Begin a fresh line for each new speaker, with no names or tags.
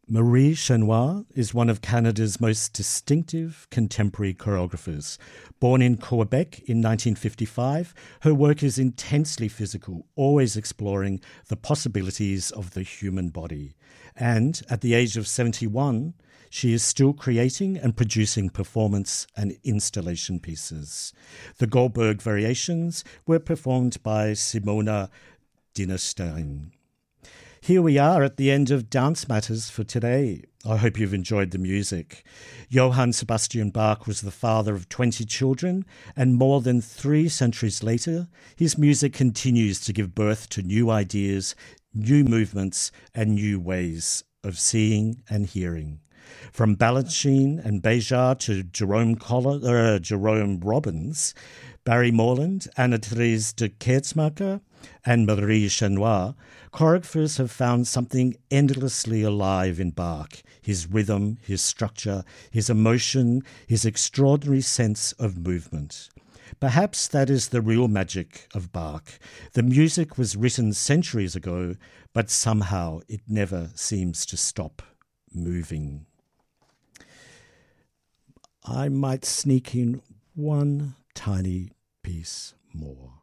Marie Chenois is one of Canada's most distinctive contemporary choreographers. Born in Quebec in 1955, her work is intensely physical, always exploring the possibilities of the human body. And at the age of 71, she is still creating and producing performance and installation pieces. The Goldberg Variations were performed by Simona Dinnerstein. Here we are at the end of Dance Matters for today. I hope you've enjoyed the music. Johann Sebastian Bach was the father of 20 children, and more than 3 centuries later, his music continues to give birth to new ideas, new movements, and new ways of seeing and hearing. From Balanchine and Béjart to Jerome Robbins, Barry Morland, Anna-Therese de Keersmaeker, and Marie Chenois, choreographers have found something endlessly alive in Bach, his rhythm, his structure, his emotion, his extraordinary sense of movement. Perhaps that is the real magic of Bach. The music was written centuries ago, but somehow it never seems to stop moving. I might sneak in one tiny piece more.